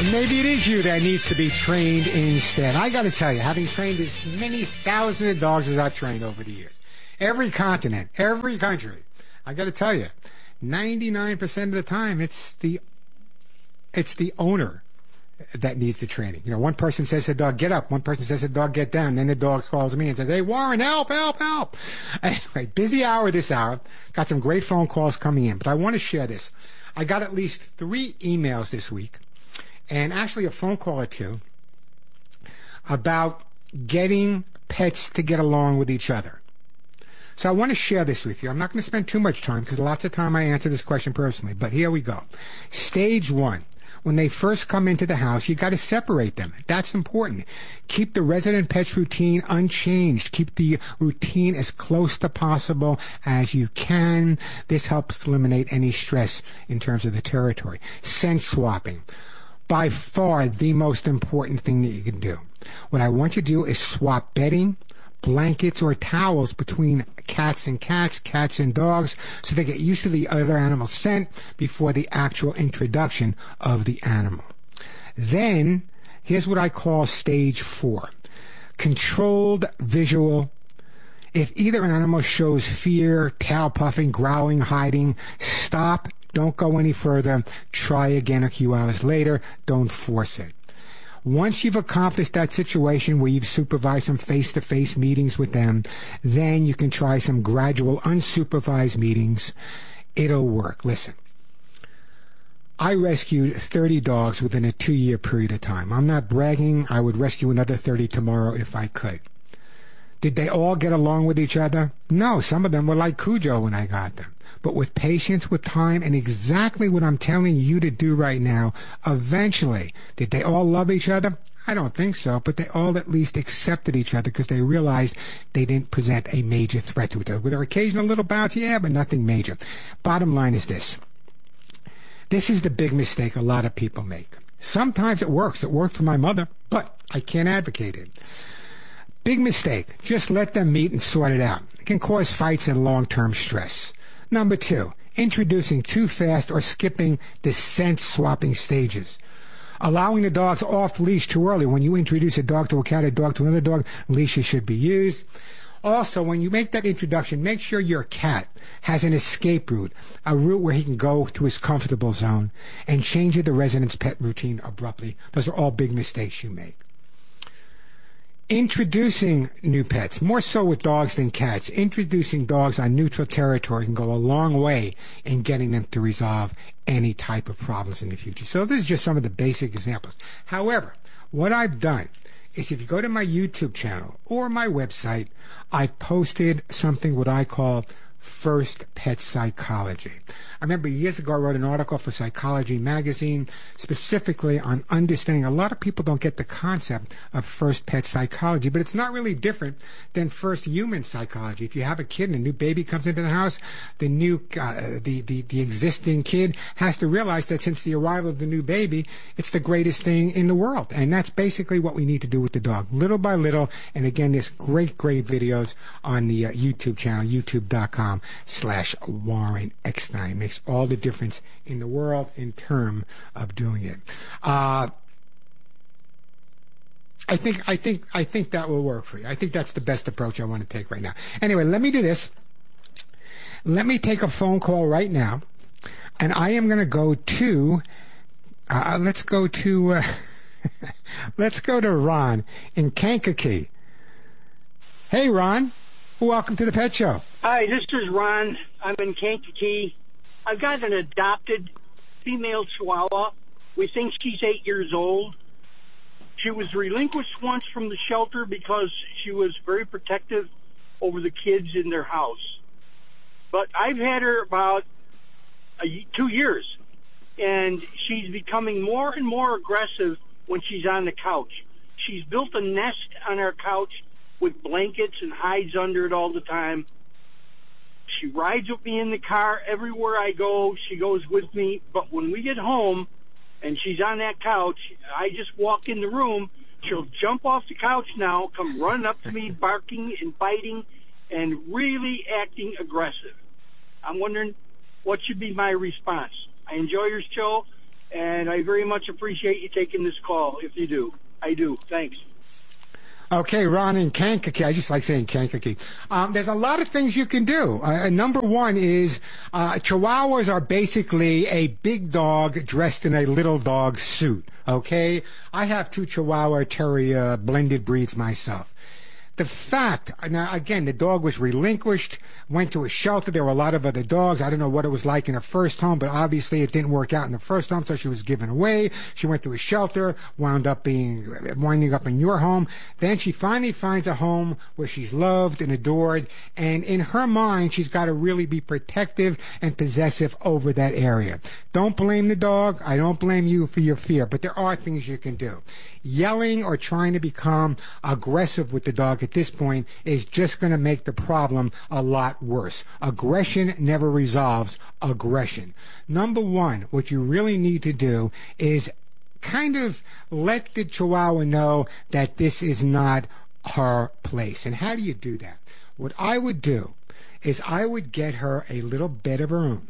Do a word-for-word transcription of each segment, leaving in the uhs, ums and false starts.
Maybe it is you that needs to be trained instead. I got to tell you, having trained as many thousands of dogs as I've trained over the years, every continent, every country, I got to tell you, ninety-nine percent of the time, it's the it's the owner that needs the training. You know, one person says to the dog, get up. One person says to the dog, get down. Then the dog calls me and says, hey, Warren, help, help, help. Anyway, busy hour this hour. Got some great phone calls coming in. But I want to share this. I got at least three emails this week, and actually a phone call or two, about getting pets to get along with each other. So I want to share this with you. I'm not going to spend too much time because lots of time I answer this question personally. But here we go. Stage one. When they first come into the house, you got to separate them. That's important. Keep the resident pet's routine unchanged. Keep the routine as close to possible as you can. This helps eliminate any stress in terms of the territory. Scent swapping. By far the most important thing that you can do. What I want you to do is swap bedding, blankets, or towels between cats and cats, cats and dogs, so they get used to the other animal's scent before the actual introduction of the animal. Then, here's what I call stage four. Controlled visual. If either animal shows fear, tail puffing, growling, hiding, stop. Don't go any further. Try again a few hours later. Don't force it. Once you've accomplished that situation where you've supervised some face-to-face meetings with them, then you can try some gradual unsupervised meetings. It'll work. Listen, I rescued thirty dogs within a two-year period of time. I'm not bragging. I would rescue another thirty tomorrow if I could. Did they all get along with each other? No, some of them were like Cujo when I got them. But with patience, with time, and exactly what I'm telling you to do right now, eventually, did they all love each other? I don't think so, but they all at least accepted each other because they realized they didn't present a major threat to each other. With their occasional little bouts, yeah, but nothing major. Bottom line is this. This is the big mistake a lot of people make. Sometimes it works. It worked for my mother, but I can't advocate it. Big mistake. Just let them meet and sort it out. It can cause fights and long-term stress. Number two, introducing too fast or skipping the scent swapping stages. Allowing the dogs off leash too early. When you introduce a dog to a cat, a dog to another dog, leashes should be used. Also, when you make that introduction, make sure your cat has an escape route, a route where he can go to his comfortable zone, and change the resident's pet routine abruptly. Those are all big mistakes you make. Introducing new pets, more so with dogs than cats. Introducing dogs on neutral territory can go a long way in getting them to resolve any type of problems in the future. So this is just some of the basic examples. However, what I've done is if you go to my YouTube channel or my website, I've posted something what I call First Pet Psychology. I remember years ago I wrote an article for Psychology Magazine specifically on understanding. A lot of people don't get the concept of First Pet Psychology, but it's not really different than First Human Psychology. If you have a kid and a new baby comes into the house, the new, uh, the, the, the existing kid has to realize that since the arrival of the new baby, it's the greatest thing in the world. And that's basically what we need to do with the dog, little by little. And again, there's great, great videos on the uh, YouTube channel, youtube dot com slash Warren Eckstein. Makes all the difference in the world in terms of doing it. Uh, I think, I think, I think that will work for you. I think that's the best approach I want to take right now. Anyway, let me do this. Let me take a phone call right now, and I am going to go to, uh, let's go to, uh, let's go to Ron in Kankakee. Hey, Ron. Welcome to the Pet Show. Hi, this is Ron. I'm in Kankakee. I've got an adopted female Chihuahua. We think she's eight years old. She was relinquished once from the shelter because she was very protective over the kids in their house. But I've had her about a, two years, and she's becoming more and more aggressive when she's on the couch. She's built a nest on our couch with blankets and hides under it all the time. She rides with me in the car everywhere I go. She goes with me. But when we get home and she's on that couch, I just walk in the room. She'll jump off the couch now, come running up to me, barking and biting, and really acting aggressive. I'm wondering what should be my response. I enjoy your show, and I very much appreciate you taking this call, if you do. I do. Thanks. Okay, Ron in Kankakee. I just like saying Kankakee. Um, there's a lot of things you can do. Uh, number one is uh, Chihuahuas are basically a big dog dressed in a little dog suit. Okay? I have two Chihuahua Terrier blended breeds myself. The fact, now again, the dog was relinquished, went to a shelter. There were a lot of other dogs. I don't know what it was like in her first home, but obviously it didn't work out in the first home, so she was given away. She went to a shelter, wound up being, winding up in your home. Then she finally finds a home where she's loved and adored, and in her mind, she's got to really be protective and possessive over that area. Don't blame the dog. I don't blame you for your fear, but there are things you can do. Yelling or trying to become aggressive with the dog at this point is just going to make the problem a lot worse. Aggression never resolves aggression. Number one, what you really need to do is kind of let the Chihuahua know that this is not her place. And how do you do that? What I would do is I would get her a little bed of her own.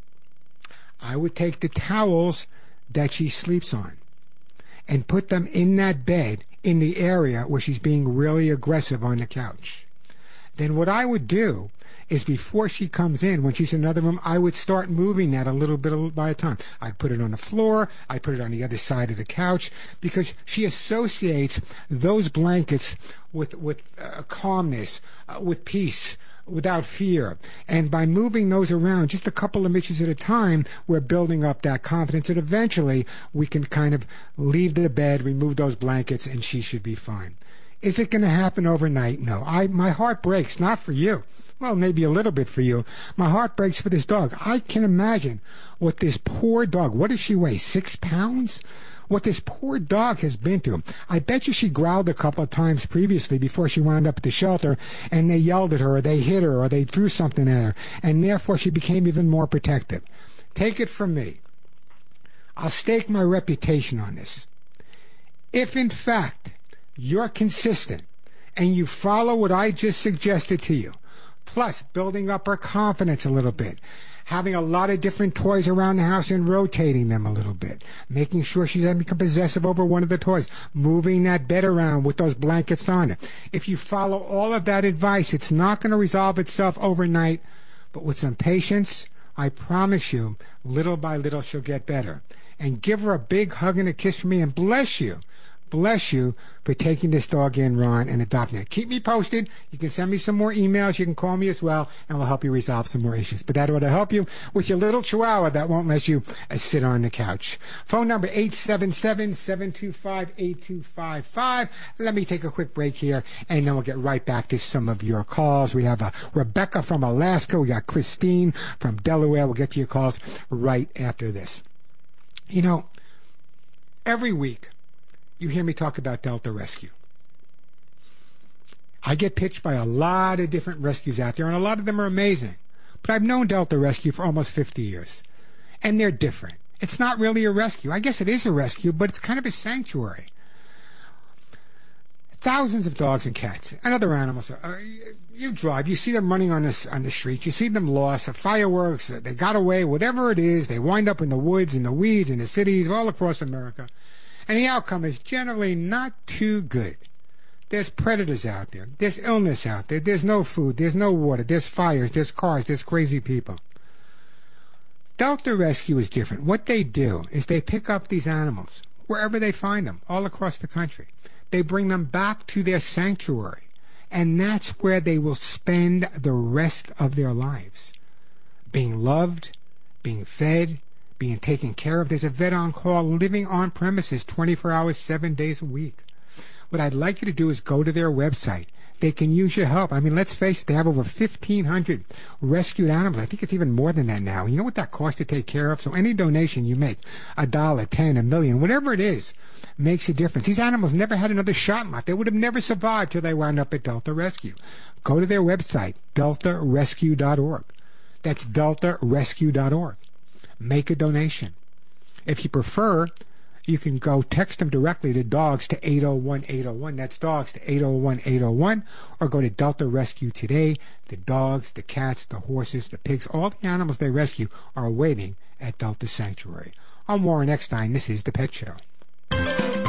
I would take the towels that she sleeps on and put them in that bed in the area where she's being really aggressive on the couch. Then what I would do is before she comes in, when she's in another room, I would start moving that a little bit by a time. I'd put it on the floor. I'd put it on the other side of the couch because she associates those blankets with, with uh, calmness, uh, with peace, without fear. And by moving those around just a couple of inches at a time, we're building up that confidence, and eventually we can kind of leave the bed, remove those blankets, and she should be fine. Is it going to happen overnight? No. I my heart breaks, not for you. Well, maybe a little bit for you. My heart breaks for this dog. I can imagine what this poor dog, what does she weigh, six pounds? What this poor dog has been through. I bet you she growled a couple of times previously before she wound up at the shelter, and they yelled at her, or they hit her, or they threw something at her, and therefore she became even more protective. Take it from me. I'll stake my reputation on this. If, in fact, you're consistent, and you follow what I just suggested to you, plus building up her confidence a little bit, having a lot of different toys around the house and rotating them a little bit, making sure she's become possessive over one of the toys, moving that bed around with those blankets on it. If you follow all of that advice, it's not going to resolve itself overnight, but with some patience, I promise you, little by little she'll get better. And give her a big hug and a kiss from me, and bless you. Bless you for taking this dog in, Ron, and adopting it. Keep me posted. You can send me some more emails. You can call me as well, and we'll help you resolve some more issues. But that ought to help you with your little Chihuahua that won't let you uh, sit on the couch. Phone number eight seven seven, seven two five, eight two five five. Let me take a quick break here, and then we'll get right back to some of your calls. We have uh, Rebecca from Alaska. We got Christine from Delaware. We'll get to your calls right after this. You know, every week, you hear me talk about Delta Rescue. I get pitched by a lot of different rescues out there, and a lot of them are amazing. But I've known Delta Rescue for almost fifty years, and they're different. It's not really a rescue. I guess it is a rescue, but it's kind of a sanctuary. Thousands of dogs and cats and other animals. Uh, you drive, you see them running on this on the street, you see them lost, fireworks, they got away, whatever it is, they wind up in the woods, in the weeds, in the cities, all across America. And the outcome is generally not too good. There's predators out there. There's illness out there. There's no food. There's no water. There's fires. There's cars. There's crazy people. Delta Rescue is different. What they do is they pick up these animals, wherever they find them, all across the country. They bring them back to their sanctuary. And that's where they will spend the rest of their lives. Being loved, being fed, being taken care of. There's a vet on call, living on premises twenty-four hours, seven days a week. What I'd like you to do is go to their website. They can use your help. I mean, let's face it, they have over fifteen hundred rescued animals. I think it's even more than that now. You know what that costs to take care of? So any donation you make, a dollar, ten, a million, whatever it is, makes a difference. These animals never had another shot in life. They would have never survived till they wound up at Delta Rescue. Go to their website, delta rescue dot org. That's delta rescue dot org. Make a donation. If you prefer, you can go text them directly to dogs to eight oh one, eight oh one. That's dogs to eight oh one, eight oh one. Or go to Delta Rescue today. The dogs, the cats, the horses, the pigs, all the animals they rescue are waiting at Delta Sanctuary. I'm Warren Eckstein. This is The Pet Show.